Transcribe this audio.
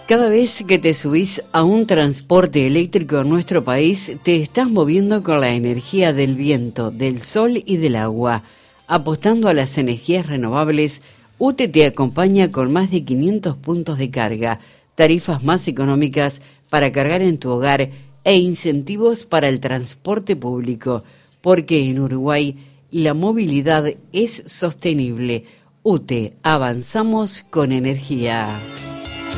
Cada vez que te subís a un transporte eléctrico en nuestro país, te estás moviendo con la energía del viento, del sol y del agua. Apostando a las energías renovables, UTE te acompaña con más de 500 puntos de carga, tarifas más económicas para cargar en tu hogar e incentivos para el transporte público, porque en Uruguay la movilidad es sostenible. UTE, avanzamos con energía.